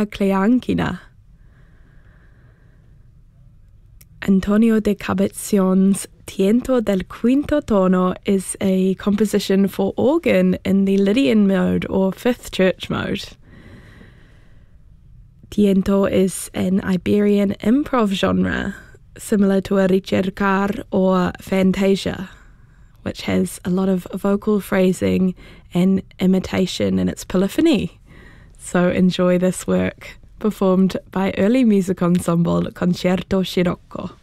Una Cleanchina. Antonio de Cabezon's Tiento del Quinto Tono is a composition for organ in the Lydian mode or fifth church mode. Tiento is an Iberian improv genre, similar to a ricercar or fantasia, which has a lot of vocal phrasing and imitation in its polyphony. So enjoy this work, performed by early music ensemble Concerto Scirocco.